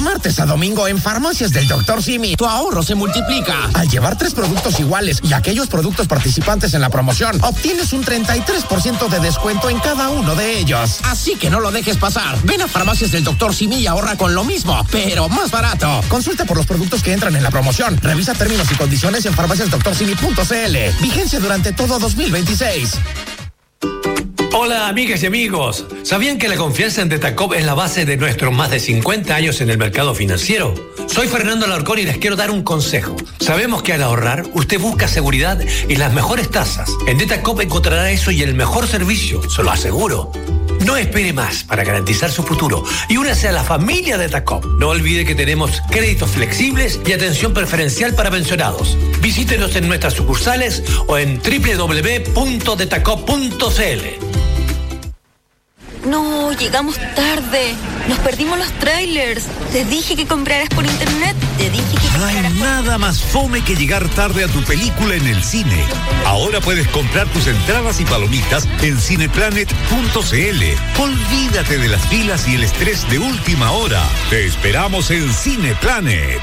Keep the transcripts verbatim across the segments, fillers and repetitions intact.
martes a domingo en Farmacias del doctor Simi, tu ahorro se multiplica. Al llevar tres productos iguales y aquellos productos participantes en la promoción, obtienes un treinta y tres por ciento de descuento en cada uno de ellos. Así que no lo dejes pasar. Ven a Farmacias del doctor Simi y ahorra con lo mismo, pero más barato. Consulta por los productos que entran en la promoción. Revisa términos y condiciones en farmacias doctor simi punto c l. Vigencia durante todo dos mil veintiséis. Hola amigas y amigos, ¿sabían que la confianza en Detacop es la base de nuestros más de cincuenta años en el mercado financiero? Soy Fernando Alarcón y les quiero dar un consejo. Sabemos que al ahorrar, usted busca seguridad y las mejores tasas. En Detacop encontrará eso y el mejor servicio, se lo aseguro. No espere más para garantizar su futuro y únase a la familia Detacop. No olvide que tenemos créditos flexibles y atención preferencial para pensionados. Visítenos en nuestras sucursales o en doble u doble u doble u punto detacop punto c l. No, llegamos tarde. Nos perdimos los trailers. Te dije que compraras por internet. Te dije que No hay nada más fome que llegar tarde a tu película en el cine. Ahora puedes comprar tus entradas y palomitas en cineplanet punto c l. Olvídate de las filas y el estrés de última hora. Te esperamos en Cineplanet.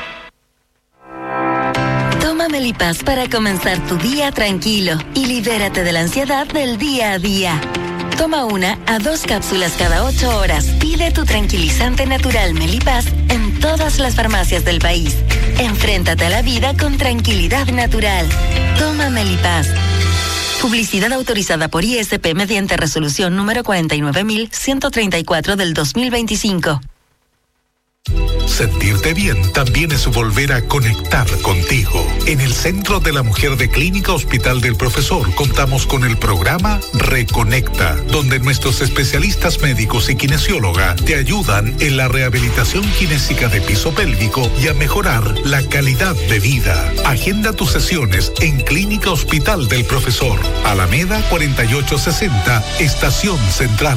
Toma Melipaz para comenzar tu día tranquilo y libérate de la ansiedad del día a día. Toma una a dos cápsulas cada ocho horas. Pide tu tranquilizante natural Melipaz en todas las farmacias del país. Enfréntate a la vida con tranquilidad natural. Toma Melipaz. Publicidad autorizada por I S P mediante resolución número cuarenta y nueve mil ciento treinta y cuatro del dos mil veinticinco. Sentirte bien también es volver a conectar contigo. En el Centro de la Mujer de Clínica Hospital del Profesor contamos con el programa Reconecta, donde nuestros especialistas médicos y kinesióloga te ayudan en la rehabilitación kinésica de piso pélvico y a mejorar la calidad de vida. Agenda tus sesiones en Clínica Hospital del Profesor, Alameda cuarenta y ocho sesenta, Estación Central.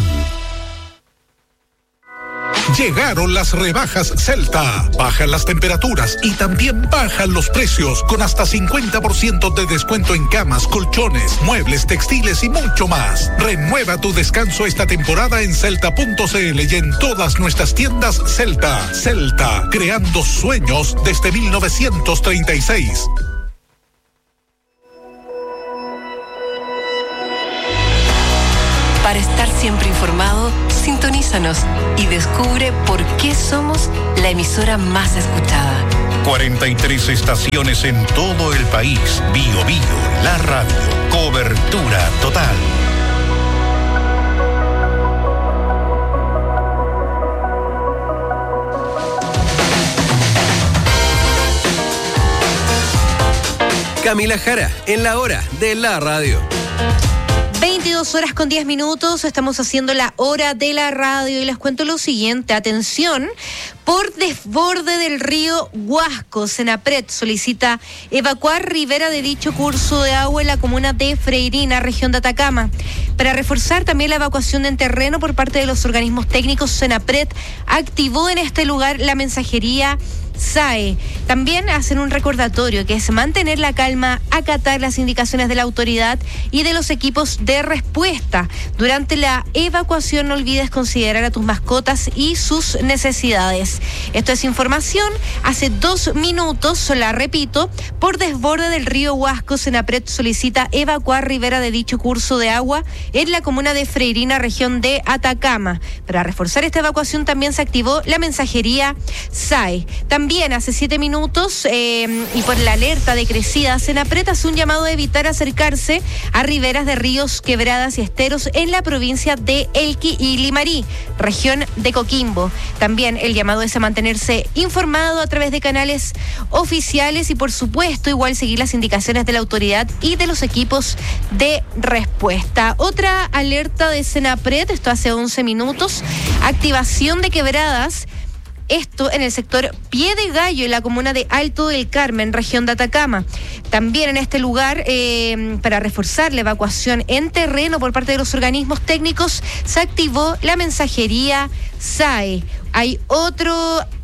Llegaron las rebajas Celta. Bajan las temperaturas y también bajan los precios con hasta cincuenta por ciento de descuento en camas, colchones, muebles, textiles y mucho más. Renueva tu descanso esta temporada en celta punto c l y en todas nuestras tiendas Celta. Celta, creando sueños desde mil novecientos treinta y seis. Para estar siempre informado, sintonízanos y descubre por qué somos la emisora más escuchada. cuarenta y tres estaciones en todo el país. Bio Bio, la radio. Cobertura total. Camila Jara, en la hora de la radio. veintidós horas con diez minutos, estamos haciendo la hora de la radio y les cuento lo siguiente, atención, por desborde del río Huasco, Senapred solicita evacuar ribera de dicho curso de agua en la comuna de Freirina, región de Atacama. Para reforzar también la evacuación en terreno por parte de los organismos técnicos, Senapred activó en este lugar la mensajería S A E. También hacen un recordatorio que es mantener la calma, acatar las indicaciones de la autoridad y de los equipos de respuesta. Durante la evacuación no olvides considerar a tus mascotas y sus necesidades. Esto es información hace dos minutos, la repito, por desborde del río Huasco, Senapred solicita evacuar ribera de dicho curso de agua en la comuna de Freirina, región de Atacama. Para reforzar esta evacuación también se activó la mensajería S A E. También hace siete minutos eh, y por la alerta de crecida, Senapred hace un llamado a evitar acercarse a riberas de ríos, quebradas y esteros en la provincia de Elqui y Limarí, región de Coquimbo. También el llamado es a mantenerse informado a través de canales oficiales y por supuesto igual seguir las indicaciones de la autoridad y de los equipos de respuesta. Otra alerta de Senapred, esto hace once minutos, activación de quebradas. Esto en el sector Pie de Gallo, en la comuna de Alto del Carmen, región de Atacama. También en este lugar, eh, para reforzar la evacuación en terreno por parte de los organismos técnicos, se activó la mensajería S A E. Hay otro...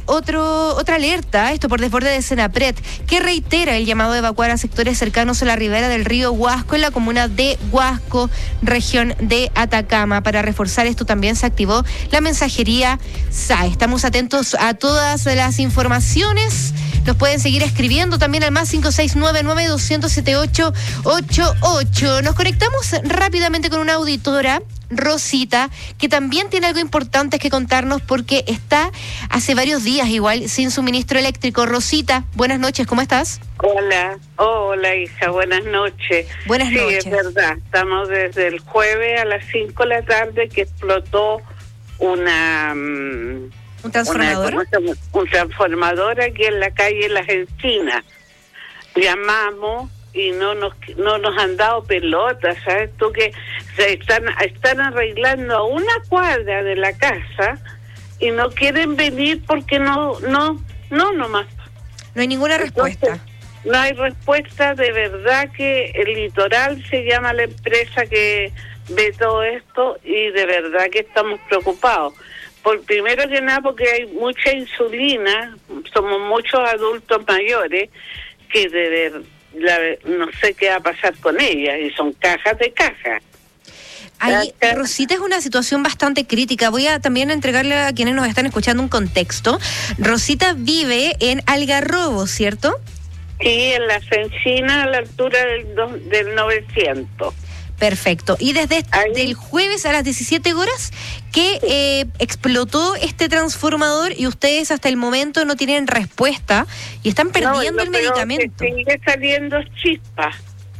otro otra alerta, esto por desborde de Senapred, que reitera el llamado a evacuar a sectores cercanos a la ribera del río Huasco en la comuna de Huasco, región de Atacama. Para reforzar esto también se activó la mensajería S A E. Estamos atentos a todas las informaciones. Nos pueden seguir escribiendo también al más cinco seis nueve nueve dos cero cero siete ocho ocho ocho. Nos conectamos rápidamente con una auditora, Rosita, que también tiene algo importante que contarnos porque está hace varios días igual sin suministro eléctrico. Rosita, buenas noches, ¿cómo estás? Hola, oh, hola hija, buenas noches. Buenas sí, noches. Sí, es verdad, estamos desde el jueves a las cinco de la tarde que explotó una... Um, ¿Un transformador? Una, un transformador aquí en la calle Las Encinas. Llamamos y no nos no nos han dado pelota, ¿sabes tú? Que se están están arreglando a una cuadra de la casa y no quieren venir porque no no no nomás. No hay ninguna respuesta. Entonces, no hay respuesta, de verdad que el Litoral se llama la empresa que ve todo esto y de verdad que estamos preocupados. Por primero que nada porque hay mucha insulina, somos muchos adultos mayores que de ver, la, no sé qué va a pasar con ellas y son cajas de cajas. Ahí, Rosita, es una situación bastante crítica. Voy a también entregarle a quienes nos están escuchando un contexto. Rosita vive en Algarrobo, ¿cierto? Sí, en la Encinas, a la altura del, do, del novecientos. Perfecto. Y desde el jueves a las diecisiete horas que eh, explotó este transformador y ustedes hasta el momento no tienen respuesta y están perdiendo no, el medicamento. Sigue saliendo chispas.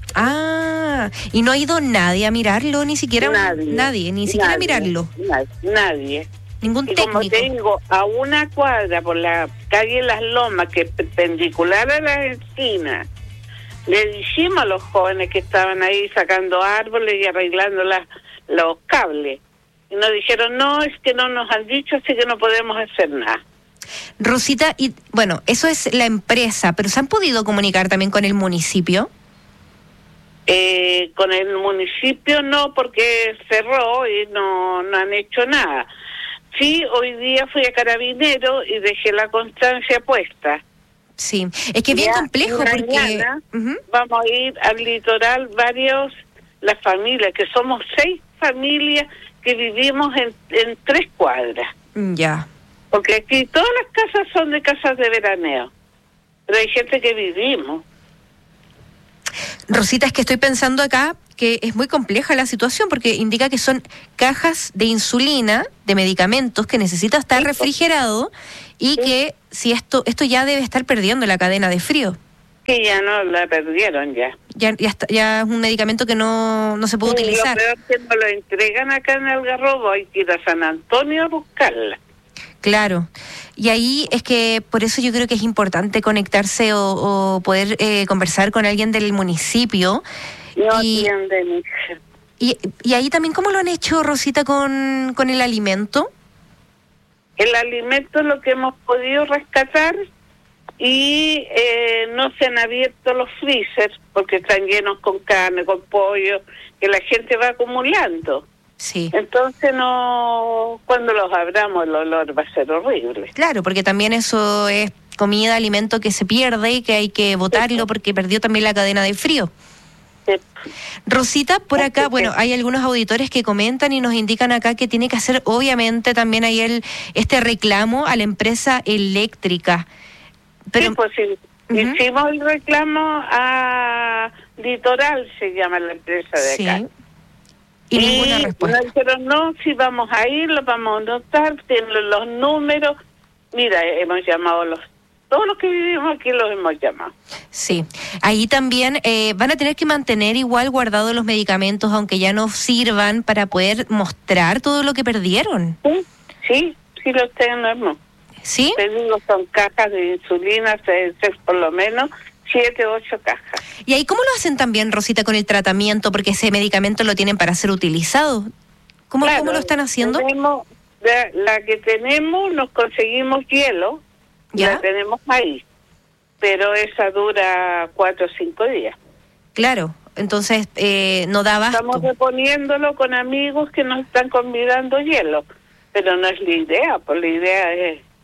Ah, y no ha ido nadie a mirarlo, ni siquiera nadie, un, nadie, ni siquiera nadie, a mirarlo. Nadie. nadie. Ningún y técnico. Como te digo, a una cuadra por la calle Las Lomas, que es perpendicular a Las Encinas, le dijimos a los jóvenes que estaban ahí sacando árboles y arreglando las, los cables. Y nos dijeron, no, es que no nos han dicho, así que no podemos hacer nada. Rosita, y bueno, eso es la empresa, pero ¿se han podido comunicar también con el municipio? Eh, con el municipio no, porque cerró y no, no han hecho nada. Sí, hoy día fui a Carabinero y dejé la constancia puesta. Sí, es que es bien complejo porque... Uh-huh. Vamos a ir al Litoral varios, las familias, que somos seis familias que vivimos en, en tres cuadras. Ya. Porque aquí todas las casas son de casas de veraneo, pero hay gente que vivimos. Rosita, es que estoy pensando acá que es muy compleja la situación porque indica que son cajas de insulina, de medicamentos que necesita estar refrigerado y sí. que si esto esto ya debe estar perdiendo la cadena de frío. Que ya no la perdieron ya. Ya ya, está, ya es un medicamento que no, no se puede sí, utilizar. Lo peor es que no lo entregan acá en Algarrobo, hay que ir a San Antonio a buscarla. Claro, y ahí es que por eso yo creo que es importante conectarse o, o poder eh, conversar con alguien del municipio. No y, atienden. Y, y ahí también, ¿cómo lo han hecho, Rosita, con, con el alimento? El alimento es lo que hemos podido rescatar y eh, no se han abierto los freezers porque están llenos con carne, con pollo, que la gente va acumulando. Sí. Entonces no, cuando los abramos el olor va a ser horrible. Claro, porque también eso es comida, alimento que se pierde y que hay que botarlo porque perdió también la cadena de frío. Sí. Rosita, por acá, bueno, hay algunos auditores que comentan y nos indican acá que tiene que hacer obviamente también ahí el este reclamo a la empresa eléctrica. Pero, sí, pues sí. Uh-huh. Hicimos el reclamo a Litoral, se llama la empresa de acá. Sí. Y, y ninguna respuesta. Pero no, si vamos a ir, lo vamos a notar, tienen los números. Mira, hemos llamado los, todos los que vivimos aquí los hemos llamado. Sí, ahí también eh, van a tener que mantener igual guardados los medicamentos, aunque ya no sirvan, para poder mostrar todo lo que perdieron. Sí, sí, sí los tenemos. ¿Sí? Te digo, son cajas de insulina, se, se, por lo menos siete, ocho cajas. ¿Y ahí cómo lo hacen también, Rosita, con el tratamiento? Porque ese medicamento lo tienen para ser utilizado. ¿Cómo, claro, ¿cómo lo están haciendo? Tenemos, la, la que tenemos, nos conseguimos hielo, ¿ya? La tenemos ahí, pero esa dura cuatro o cinco días. Claro, entonces eh, no da abasto. Estamos reponiéndolo con amigos que nos están convidando hielo, pero no es la idea, pues la idea es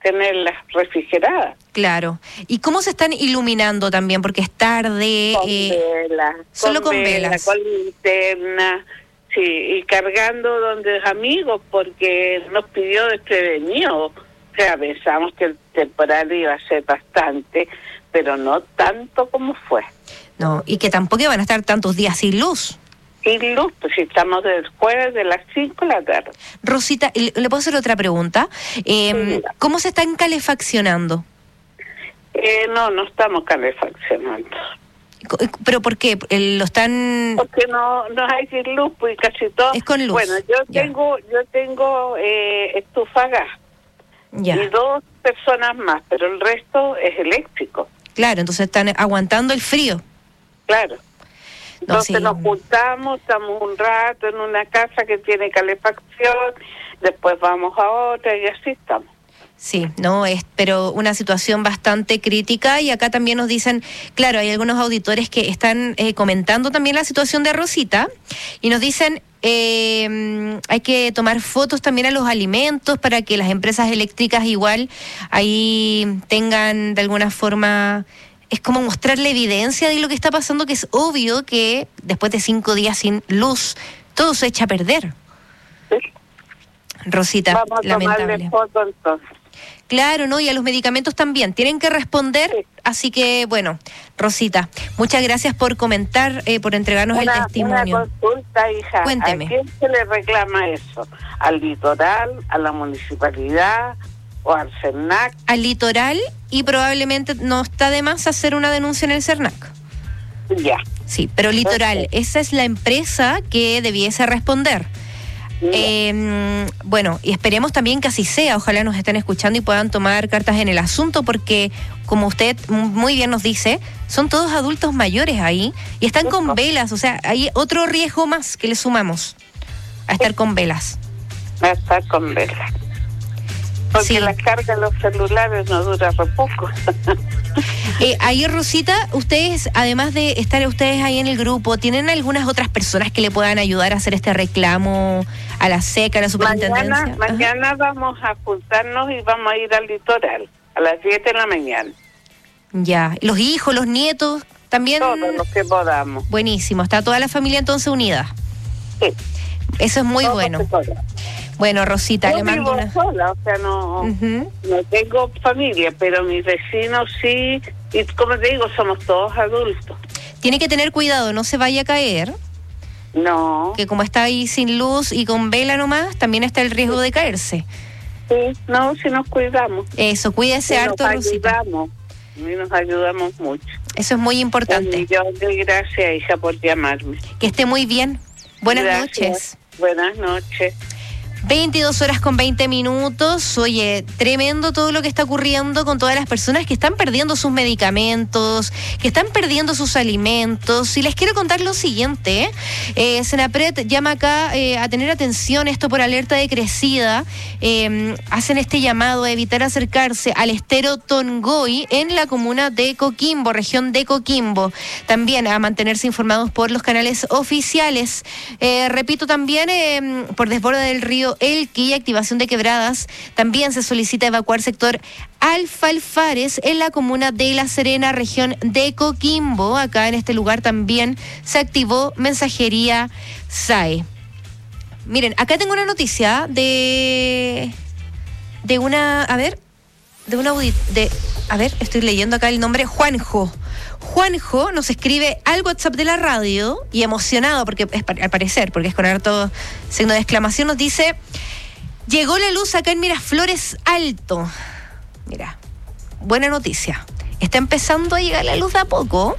tenerlas refrigeradas. Claro. ¿Y cómo se están iluminando también? Porque es tarde. Con eh, velas. Solo con, con velas. velas. Con linterna, sí, y cargando donde los amigos, porque nos pidió desprevenido. O sea, pensamos que el temporal iba a ser bastante, pero no tanto como fue. No, y que tampoco van a estar tantos días sin luz. Sin luz, pues si estamos del jueves de las cinco de la tarde. Rosita, ¿le puedo hacer otra pregunta? Eh, sí, ¿Cómo se están calefaccionando? Eh, no, no estamos calefaccionando. ¿Pero por qué? ¿Lo están...? Porque no, no hay sin luz, pues casi todo... Es con luz. Bueno, yo ya. tengo yo tengo eh, estufa a gas. Ya. Y dos personas más, pero el resto es eléctrico. Claro, entonces están aguantando el frío. Claro. Entonces no, sí. nos juntamos, estamos un rato en una casa que tiene calefacción, después vamos a otra y así estamos. Sí, no es, pero una situación bastante crítica, y acá también nos dicen, claro, hay algunos auditores que están eh, comentando también la situación de Rosita y nos dicen, eh, hay que tomar fotos también a los alimentos para que las empresas eléctricas igual ahí tengan de alguna forma... Es como mostrarle evidencia de lo que está pasando, que es obvio que después de cinco días sin luz, todo se echa a perder. Sí. Rosita, vamos a lamentable. tomarle foto entonces. Claro, ¿no? Y a los medicamentos también. Tienen que responder, sí. Así que, bueno, Rosita, muchas gracias por comentar, eh, por entregarnos una, el testimonio. Una consulta, hija. Cuénteme. ¿A quién se le reclama eso? ¿Al litoral, a la municipalidad o al CERNAC? Al litoral, y probablemente no está de más hacer una denuncia en el CERNAC. Ya. Sí, pero litoral, okay. Esa es la empresa que debiese responder. Eh, bueno, y esperemos también que así sea, ojalá nos estén escuchando y puedan tomar cartas en el asunto, porque como usted muy bien nos dice, son todos adultos mayores ahí y están con velas, o sea, hay otro riesgo más que le sumamos a estar con velas. A estar con velas. Porque sí. La carga de los celulares no dura re poco. eh, ahí, Rosita, ustedes, además de estar ustedes ahí en el grupo, ¿tienen algunas otras personas que le puedan ayudar a hacer este reclamo a la SECA, a la superintendencia? Mañana, mañana vamos a juntarnos y vamos a ir al litoral a las siete de la mañana. Ya, los hijos, los nietos, también... Todos los que podamos. Buenísimo, está toda la familia entonces unida. Sí. Eso es muy Todos bueno. Bueno, Rosita, yo le mando vivo una... sola, o sea, no, uh-huh. no tengo familia, pero mis vecinos sí, y como te digo, somos todos adultos. Tiene que tener cuidado, no se vaya a caer. No. Que como está ahí sin luz y con vela nomás, también está el riesgo de caerse. Sí, no, si nos cuidamos. Eso, cuídese si harto, nos Rosita. Ayudamos, y nos ayudamos mucho. Eso es muy importante. Yo doy gracias, hija, por llamarme. Que esté muy bien. Buenas gracias. noches. Buenas noches. veintidós horas con veinte minutos. Oye, tremendo todo lo que está ocurriendo con todas las personas que están perdiendo sus medicamentos, que están perdiendo sus alimentos. Y les quiero contar lo siguiente, ¿eh? Eh, Senapred llama acá eh, a tener atención, esto por alerta de crecida. Eh, hacen este llamado a evitar acercarse al estero Tongoy en la comuna de Coquimbo, región de Coquimbo. También a mantenerse informados por los canales oficiales. Eh, repito también, eh, por desborde del río Elqui y activación de quebradas, también se solicita evacuar sector Alfalfares en la comuna de La Serena, región de Coquimbo. Acá en este lugar también se activó mensajería S A E. Miren, acá tengo una noticia de de una, a ver, de una audit, de, a ver, estoy leyendo acá el nombre, Juanjo. Juanjo nos escribe al WhatsApp de la radio y emocionado, porque es al parecer, porque es con harto signo de exclamación, nos dice: llegó la luz acá en Miraflores Alto. Mira, buena noticia. Está empezando a llegar la luz de a poco.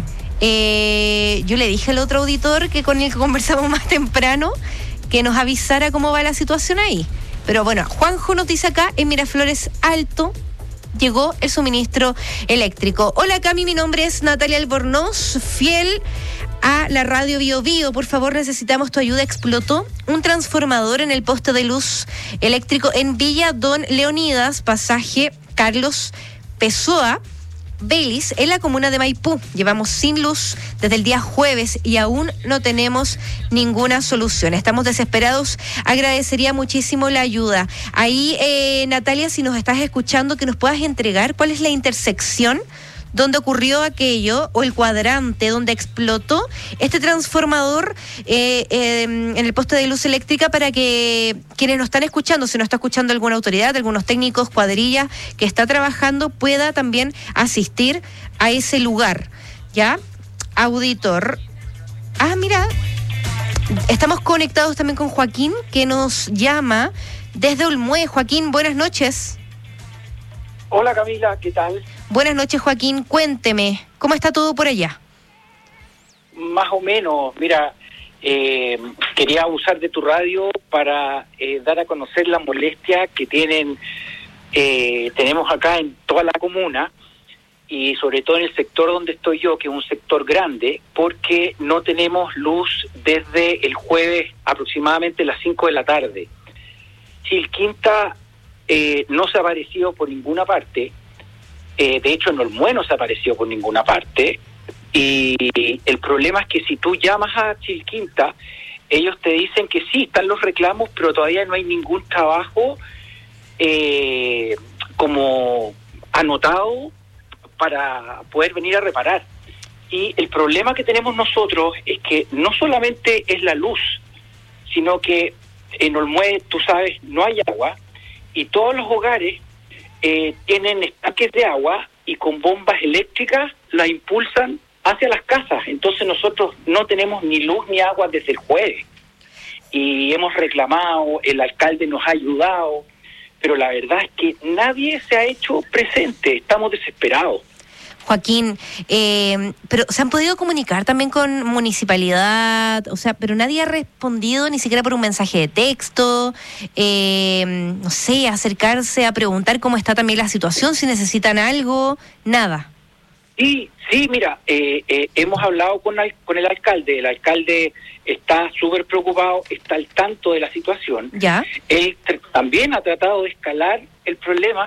Eh, yo le dije al otro auditor que con el que conversamos más temprano que nos avisara cómo va la situación ahí. Pero bueno, Juanjo nos dice acá en Miraflores Alto llegó el suministro eléctrico. Hola, Cami, mi nombre es Natalia Albornoz, fiel a la radio Bio Bio. Por favor, necesitamos tu ayuda. Explotó un transformador en el poste de luz eléctrico en Villa Don Leonidas, pasaje Carlos Pessoa, Belis, en la comuna de Maipú. Llevamos sin luz desde el día jueves y aún no tenemos ninguna solución. Estamos desesperados. Agradecería muchísimo la ayuda. Ahí, eh, Natalia, si nos estás escuchando, que nos puedas entregar cuál es la intersección donde ocurrió aquello, o el cuadrante donde explotó este transformador eh, eh, en el poste de luz eléctrica, para que quienes nos están escuchando, si nos está escuchando alguna autoridad, algunos técnicos, cuadrilla que está trabajando, pueda también asistir a ese lugar. ¿Ya? Auditor. Ah, mira, estamos conectados también con Joaquín, que nos llama desde Olmué. Joaquín, buenas noches. Hola Camila, ¿qué tal? Buenas noches, Joaquín. Cuénteme, ¿cómo está todo por allá? Más o menos, mira, eh, quería usar de tu radio para eh, dar a conocer la molestia que tienen, eh, tenemos acá en toda la comuna, y sobre todo en el sector donde estoy yo, que es un sector grande, porque no tenemos luz desde el jueves aproximadamente las cinco de la tarde. Chilquinta eh, no se ha aparecido por ninguna parte. Eh, de hecho, en Olmué no se ha aparecido por ninguna parte, y el problema es que si tú llamas a Chilquinta, ellos te dicen que sí, están los reclamos, pero todavía no hay ningún trabajo eh, como anotado para poder venir a reparar. Y el problema que tenemos nosotros es que no solamente es la luz, sino que en Olmué, tú sabes, no hay agua, y todos los hogares Eh, tienen estanques de agua y con bombas eléctricas la impulsan hacia las casas. Entonces nosotros no tenemos ni luz ni agua desde el jueves. Y hemos reclamado, el alcalde nos ha ayudado, pero la verdad es que nadie se ha hecho presente. Estamos desesperados. Joaquín, eh, pero ¿se han podido comunicar también con municipalidad? O sea, pero nadie ha respondido ni siquiera por un mensaje de texto, eh, no sé, acercarse a preguntar cómo está también la situación, si necesitan algo, nada. Sí, sí, mira, eh, eh, hemos hablado con, al, con el alcalde, el alcalde está súper preocupado, está al tanto de la situación. Ya. Él t- también ha tratado de escalar el problema,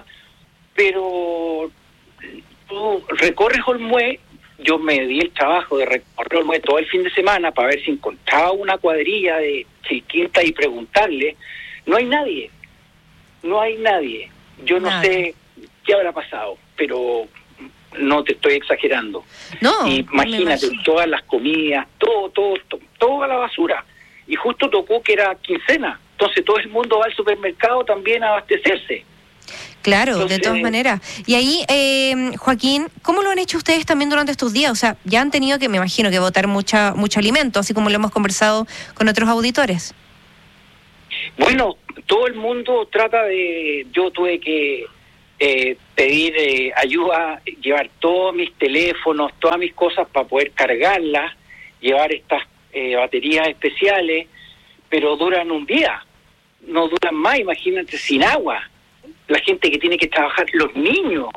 pero tú recorres Olmué, yo me di el trabajo de recorrer Olmué todo el fin de semana para ver si encontraba una cuadrilla de Chilquinta y preguntarle. No hay nadie, no hay nadie. Yo no Nadie. sé qué habrá pasado, pero no te estoy exagerando. No, Imagínate, todas las comidas, todo, todo, todo, toda la basura. Y justo tocó que era quincena, entonces todo el mundo va al supermercado también a abastecerse. Claro, Entonces, de todas maneras. Y ahí, eh, Joaquín, ¿cómo lo han hecho ustedes también durante estos días? O sea, ya han tenido que, me imagino, que botar mucha, mucho alimento, así como lo hemos conversado con otros auditores. Bueno, todo el mundo trata de... Yo tuve que eh, pedir eh, ayuda, llevar todos mis teléfonos, todas mis cosas para poder cargarlas, llevar estas eh, baterías especiales, pero duran un día, no duran más, imagínate, sin agua. La gente que tiene que trabajar, los niños.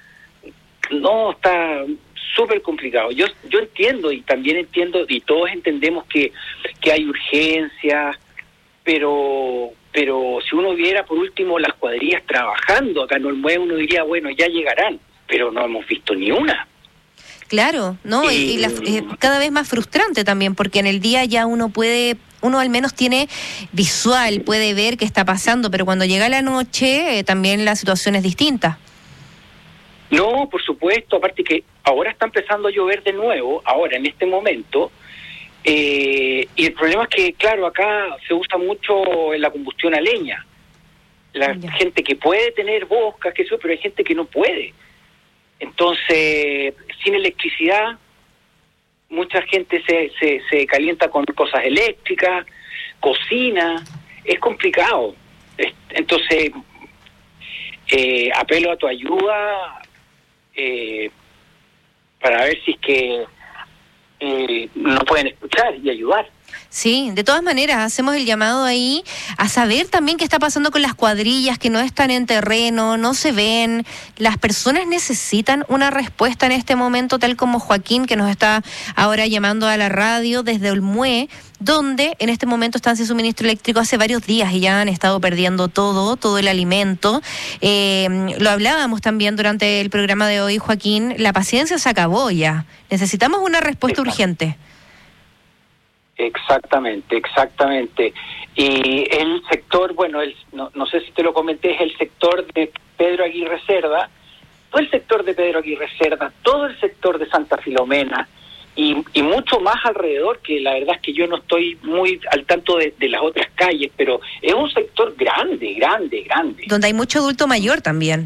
No, está súper complicado. Yo yo entiendo, y también entiendo, y todos entendemos que, que hay urgencias, pero pero si uno viera, por último, las cuadrillas trabajando acá en Olmué, uno diría, bueno, ya llegarán, pero no hemos visto ni una. Claro, ¿no? Y, y la, eh, cada vez más frustrante también, porque en el día ya uno puede, uno al menos tiene visual, puede ver qué está pasando, pero cuando llega la noche eh, también la situación es distinta. No, por supuesto, aparte que ahora está empezando a llover de nuevo, ahora en este momento, eh, y el problema es que, claro, acá se usa mucho en la combustión a leña. La Ya. gente que puede tener boscas, que eso, pero hay gente que no puede. Entonces, sin electricidad, mucha gente se, se, se calienta con cosas eléctricas, cocina, es complicado. Entonces, eh, apelo a tu ayuda eh, para ver si es que eh, nos pueden escuchar y ayudar. Sí, de todas maneras, hacemos el llamado ahí a saber también qué está pasando con las cuadrillas que no están en terreno, no se ven. Las personas necesitan una respuesta en este momento, tal como Joaquín, que nos está ahora llamando a la radio desde Olmué, donde en este momento están sin suministro eléctrico hace varios días y ya han estado perdiendo todo, todo el alimento. Eh, lo hablábamos también durante el programa de hoy, Joaquín, la paciencia se acabó ya. Necesitamos una respuesta urgente. Exactamente, exactamente. Y el sector, bueno, el, no, no sé si te lo comenté, es el sector de Pedro Aguirre Cerda, todo el sector de Pedro Aguirre Cerda, todo el sector de Santa Filomena y, y mucho más alrededor, que la verdad es que yo no estoy muy al tanto de, de las otras calles, pero es un sector grande, grande, grande. Donde hay mucho adulto mayor también.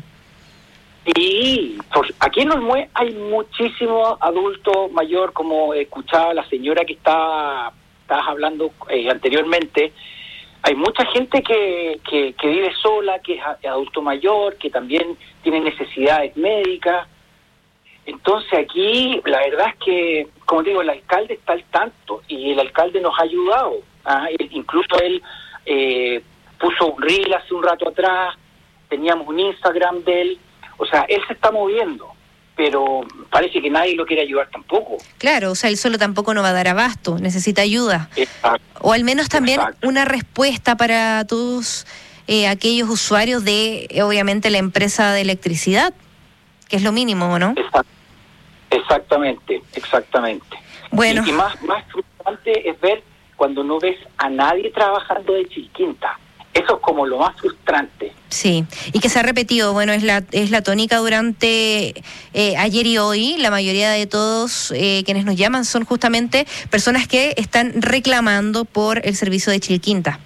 Y por, aquí en Olmué hay muchísimo adulto mayor, como escuchaba la señora que estaba estabas hablando eh, anteriormente. Hay mucha gente que, que, que vive sola, que es adulto mayor, que también tiene necesidades médicas. Entonces aquí la verdad es que, como digo, el alcalde está al tanto y el alcalde nos ha ayudado. ¿ah? Incluso él eh, puso un reel hace un rato atrás, teníamos un Instagram de él. O sea, él se está moviendo, pero parece que nadie lo quiere ayudar tampoco. Claro, o sea, él solo tampoco no va a dar abasto, necesita ayuda. Exacto. O al menos también Exacto. una respuesta para todos eh, aquellos usuarios de, eh, obviamente, la empresa de electricidad, que es lo mínimo, ¿no? Exacto. Exactamente, exactamente. Bueno. Y, y más, más frustrante es ver cuando no ves a nadie trabajando de Chilquinta. Eso es como lo más frustrante. Sí, y que se ha repetido, bueno, es la es la tónica durante eh, ayer y hoy. La mayoría de todos eh, quienes nos llaman son justamente personas que están reclamando por el servicio de Chilquinta.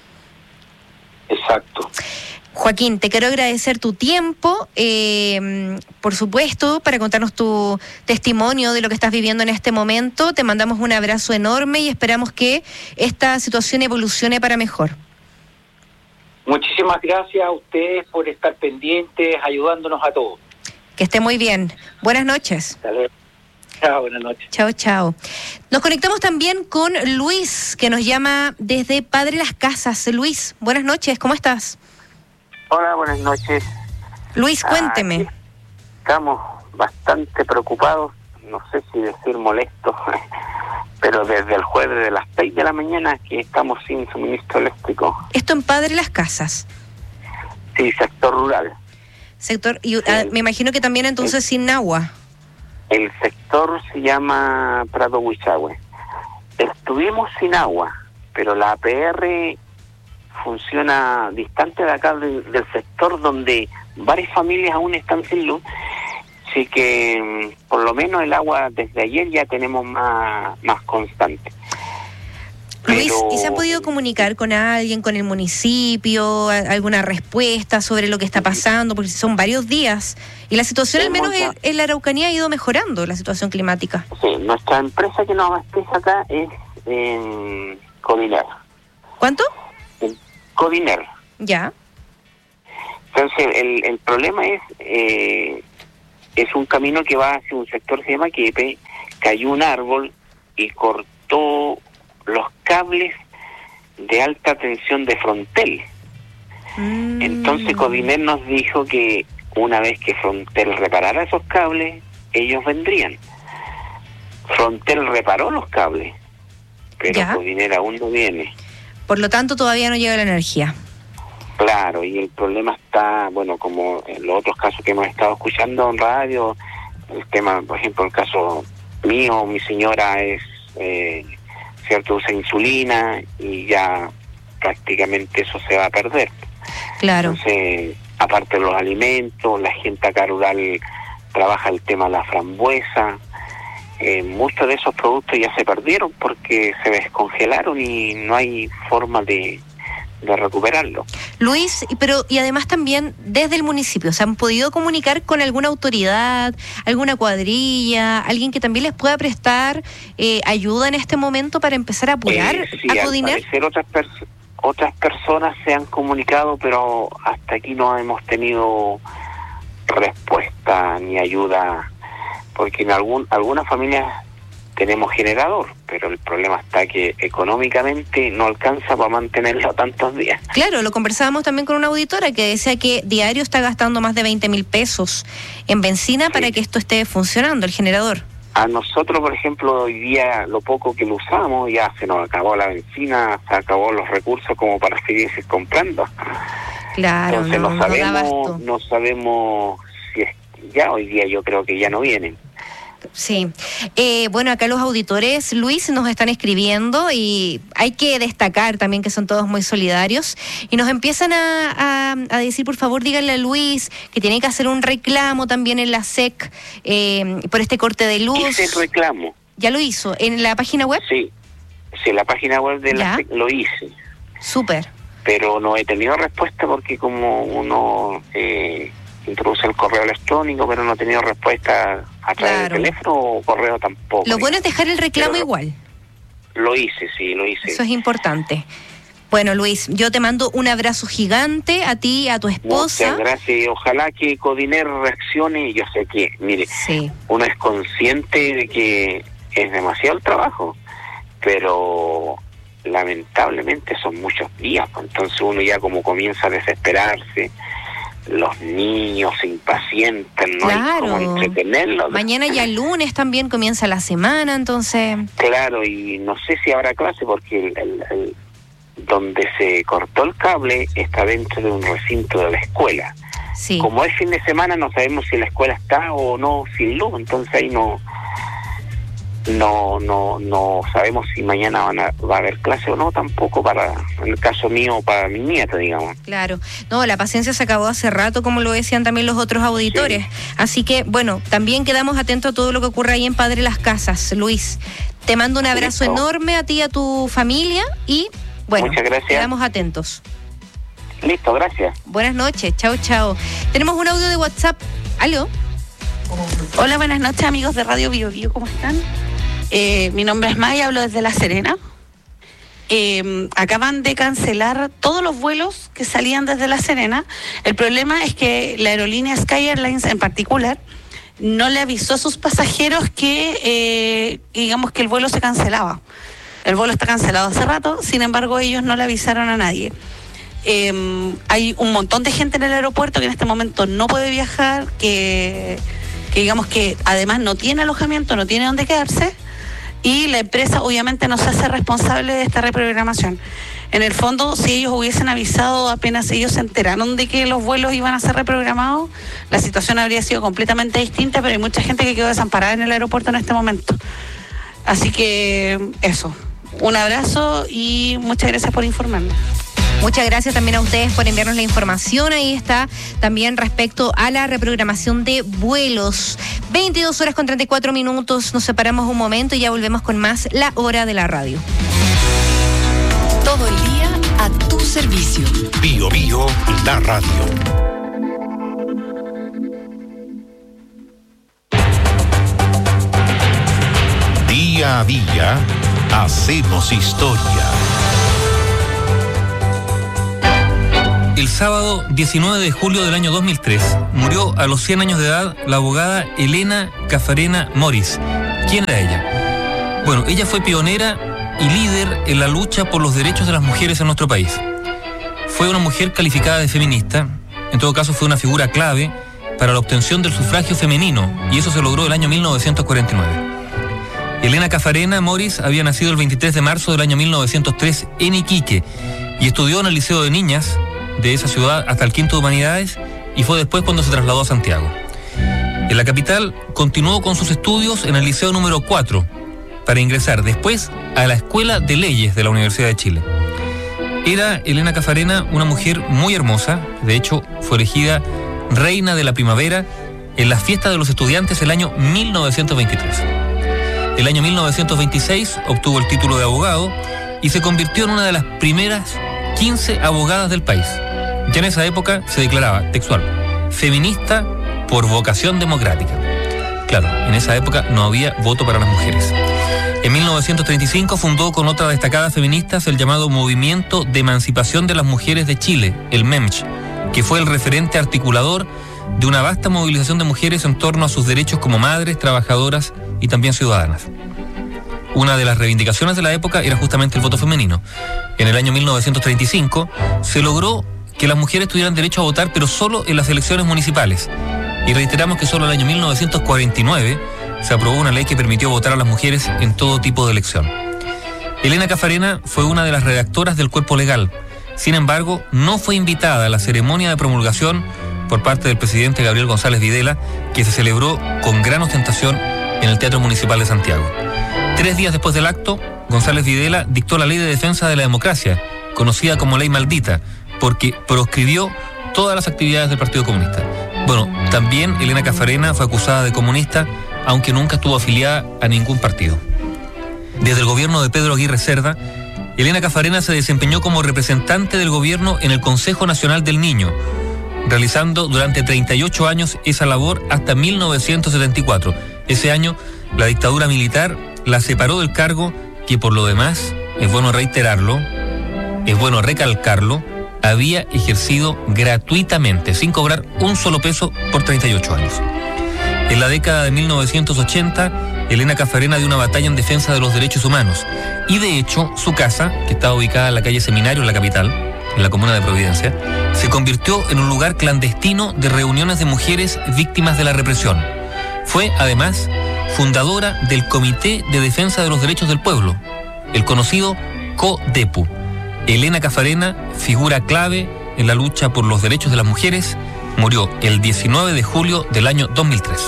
Exacto. Joaquín, te quiero agradecer tu tiempo, eh, por supuesto, para contarnos tu testimonio de lo que estás viviendo en este momento. Te mandamos un abrazo enorme y esperamos que esta situación evolucione para mejor. Muchísimas gracias a ustedes por estar pendientes, ayudándonos a todos. Que esté muy bien. Buenas noches. Dale. Chao, buenas noches. Chao, chao. Nos conectamos también con Luis, que nos llama desde Padre Las Casas. Luis, buenas noches, ¿cómo estás? Hola, buenas noches. Luis, cuénteme. Ah, estamos bastante preocupados, no sé si decir molestos, pero desde el jueves de las seis de la mañana que estamos sin suministro eléctrico. Esto en Padre Las Casas. Sí, sector rural. Sector, y ah, me imagino que también entonces sin agua. El sector se llama Prado Huichahue. Estuvimos sin agua, pero la A P R funciona distante de acá del, del sector donde varias familias aún están sin luz. Así que por lo menos el agua desde ayer ya tenemos más, más constante. Luis, Pero... ¿y se han podido comunicar con alguien, con el municipio, a- alguna respuesta sobre lo que está pasando? Porque son varios días y la situación, al menos en, en la Araucanía, ha ido mejorando, la situación climática. Sí, nuestra empresa que nos abastece acá es en Codiner. ¿Cuánto? En Codiner. Ya. Entonces, el, el problema es eh, es un camino que va hacia un sector que se llama Quepe, cayó un árbol y cortó los cables de alta tensión de Frontel. Mm. Entonces Codiner nos dijo que una vez que Frontel reparara esos cables, ellos vendrían. Frontel reparó los cables, pero Ya. Codiner aún no viene. Por lo tanto, todavía no llega la energía. Claro, y el problema está, bueno, como en los otros casos que hemos estado escuchando en radio, el tema, por ejemplo, el caso mío, mi señora es, eh, cierto, usa insulina y ya prácticamente eso se va a perder. Claro. Entonces, aparte de los alimentos, la gente acá rural trabaja el tema de la frambuesa. Eh, muchos de esos productos ya se perdieron porque se descongelaron y no hay forma de, de recuperarlo. Luis, y- pero y además también desde el municipio, ¿se han podido comunicar con alguna autoridad, alguna cuadrilla, alguien que también les pueda prestar eh, ayuda en este momento para empezar a apurar Eh, sí, a al Codiner? parecer otras pers- otras personas se han comunicado, pero hasta aquí no hemos tenido respuesta ni ayuda, porque en algún algunas familias tenemos generador, pero el problema está que económicamente no alcanza para mantenerlo tantos días. Claro, lo conversábamos también con una auditora que decía que diario está gastando más de veinte mil pesos en benzina sí. para que esto esté funcionando, el generador. A nosotros, por ejemplo, hoy día lo poco que lo usamos, ya se nos acabó la benzina, se acabó los recursos como para seguir comprando. Claro, Entonces no, no, no sabemos, no sabemos si es ya hoy día yo creo que ya no vienen. Sí. Eh, bueno, acá los auditores, Luis, nos están escribiendo y hay que destacar también que son todos muy solidarios y nos empiezan a, a, a decir, por favor, díganle a Luis que tiene que hacer un reclamo también en la S E C eh, por este corte de luz. Hice el reclamo. ¿Ya lo hizo? ¿En la página web? Sí, sí, en la página web de la S E C lo hice. Súper. Pero no he tenido respuesta porque como uno... Eh, introduce el correo electrónico, pero no he tenido respuesta a través claro. del teléfono o correo tampoco. Lo bueno es dejar el reclamo pero igual. Lo hice, sí, lo hice. Eso es importante. Bueno, Luis, yo te mando un abrazo gigante a ti, a tu esposa. Muchas gracias. Ojalá que Codiner reaccione. Yo sé que, mire, sí. uno es consciente de que es demasiado el trabajo, pero lamentablemente son muchos días. Entonces uno ya como comienza a desesperarse. Los niños se impacientan, no claro. hay cómo entretenerlos. Mañana ya el lunes también comienza la semana, entonces... Claro, y no sé si habrá clase porque el, el, el, donde se cortó el cable está dentro de un recinto de la escuela. Sí. Como es fin de semana no sabemos si la escuela está o no sin luz, entonces ahí no... No, no, no sabemos si mañana van a, va a haber clase o no, tampoco para, en el caso mío, para mi nieta, digamos. Claro, no, la paciencia se acabó hace rato, como lo decían también los otros auditores. Sí. Así que, bueno, también quedamos atentos a todo lo que ocurre ahí en Padre Las Casas. Luis, te mando un abrazo Listo. enorme a ti y a tu familia y, bueno, muchas gracias. Quedamos atentos. Listo, gracias. Buenas noches, chao, chao. Tenemos un audio de WhatsApp. ¿Aló? Hola, buenas noches, amigos de Radio Bio Bio, ¿cómo están? Eh, mi nombre es Maya, hablo desde La Serena. Eh, acaban de cancelar todos los vuelos que salían desde La Serena. El problema es que la aerolínea Sky Airlines en particular no le avisó a sus pasajeros que, eh, digamos, que el vuelo se cancelaba. El vuelo está cancelado hace rato, sin embargo ellos no le avisaron a nadie. Eh, hay un montón de gente en el aeropuerto que en este momento no puede viajar, que, que digamos que además no tiene alojamiento, no tiene dónde quedarse. Y la empresa obviamente no se hace responsable de esta reprogramación. En el fondo, si ellos hubiesen avisado apenas ellos se enteraron de que los vuelos iban a ser reprogramados, la situación habría sido completamente distinta, pero hay mucha gente que quedó desamparada en el aeropuerto en este momento. Así que eso, un abrazo y muchas gracias por informarme. Muchas gracias también a ustedes por enviarnos la información. Ahí está también respecto a la reprogramación de vuelos. veintidós horas con treinta y cuatro minutos. Nos separamos un momento y ya volvemos con más La Hora de la Radio. Todo el día a tu servicio. Bio Bio, la radio. Día a día, hacemos historia. El sábado diecinueve de julio del año dos mil tres murió a los cien años de edad la abogada Elena Cafarena Moris. ¿Quién era ella? Bueno, ella fue pionera y líder en la lucha por los derechos de las mujeres en nuestro país. Fue una mujer calificada de feminista, en todo caso fue una figura clave para la obtención del sufragio femenino, y eso se logró el año mil novecientos cuarenta y nueve. Elena Cafarena Moris había nacido el veintitrés de marzo del año mil novecientos tres en Iquique y estudió en el Liceo de Niñas de esa ciudad hasta el quinto de Humanidades, y fue después cuando se trasladó a Santiago. En la capital continuó con sus estudios en el Liceo número cuatro para ingresar después a la Escuela de Leyes de la Universidad de Chile. Era Elena Cafarena una mujer muy hermosa, de hecho fue elegida reina de la primavera en la fiesta de los estudiantes el año mil novecientos veintitrés. El año mil novecientos veintiséis obtuvo el título de abogado y se convirtió en una de las primeras quince abogadas del país. Ya en esa época se declaraba textual, feminista por vocación democrática. Claro, en esa época no había voto para las mujeres. En mil novecientos treinta y cinco fundó con otras destacadas feministas el llamado Movimiento de Emancipación de las Mujeres de Chile, el MEMCH, que fue el referente articulador de una vasta movilización de mujeres en torno a sus derechos como madres, trabajadoras y también ciudadanas. Una de las reivindicaciones de la época era justamente el voto femenino. En el año mil novecientos treinta y cinco se logró que las mujeres tuvieran derecho a votar, pero solo en las elecciones municipales. Y reiteramos que solo en el año mil novecientos cuarenta y nueve se aprobó una ley que permitió votar a las mujeres en todo tipo de elección. Elena Caffarena fue una de las redactoras del cuerpo legal. Sin embargo, no fue invitada a la ceremonia de promulgación por parte del presidente Gabriel González Videla, que se celebró con gran ostentación en el Teatro Municipal de Santiago. Tres días después del acto, González Videla dictó la Ley de Defensa de la Democracia, conocida como Ley Maldita, porque proscribió todas las actividades del Partido Comunista. Bueno, también Elena Caffarena fue acusada de comunista, aunque nunca estuvo afiliada a ningún partido. Desde el gobierno de Pedro Aguirre Cerda, Elena Caffarena se desempeñó como representante del gobierno en el Consejo Nacional del Niño, realizando durante treinta y ocho años esa labor hasta mil novecientos setenta y cuatro. Ese año, la dictadura militar la separó del cargo que, por lo demás, es bueno reiterarlo, es bueno recalcarlo, había ejercido gratuitamente, sin cobrar un solo peso por treinta y ocho años. En la década de mil novecientos ochenta, Elena Caffarena dio una batalla en defensa de los derechos humanos y, de hecho, su casa, que estaba ubicada en la calle Seminario, en la capital, en la comuna de Providencia, se convirtió en un lugar clandestino de reuniones de mujeres víctimas de la represión. Fue, además, fundadora del Comité de Defensa de los Derechos del Pueblo, el conocido CODEPU. Elena Caffarena, figura clave en la lucha por los derechos de las mujeres, murió el diecinueve de julio del año dos mil tres.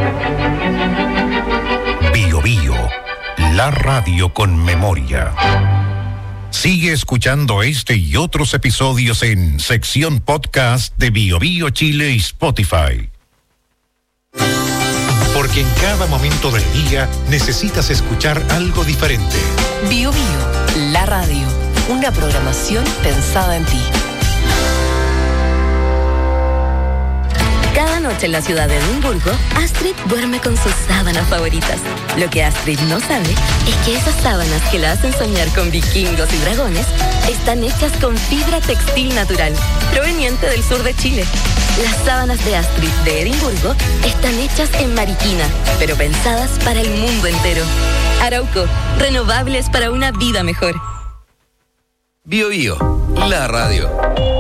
Bio Bio, la radio con memoria. Sigue escuchando este y otros episodios en sección podcast de Bio Bio Chile y Spotify. Porque en cada momento del día necesitas escuchar algo diferente. Bio Bio, la radio, una programación pensada en ti. Cada noche en la ciudad de Edimburgo, Astrid duerme con sus sábanas favoritas. Lo que Astrid no sabe es que esas sábanas que la hacen soñar con vikingos y dragones están hechas con fibra textil natural, proveniente del sur de Chile. Las sábanas de Astrid de Edimburgo están hechas en Mariquina, pero pensadas para el mundo entero. Arauco, renovables para una vida mejor. Bio Bio, la radio.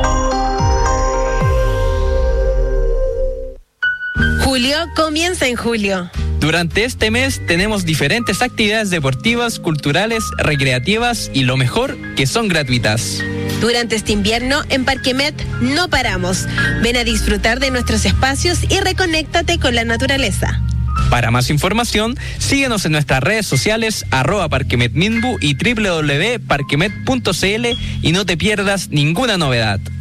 Julio comienza en julio. Durante este mes tenemos diferentes actividades deportivas, culturales, recreativas y lo mejor, que son gratuitas. Durante este invierno, en Parquemet no paramos. Ven a disfrutar de nuestros espacios y reconéctate con la naturaleza. Para más información, síguenos en nuestras redes sociales, arroba Parquemet Minbu y doble u doble u doble u punto parquemet punto c l, y no te pierdas ninguna novedad.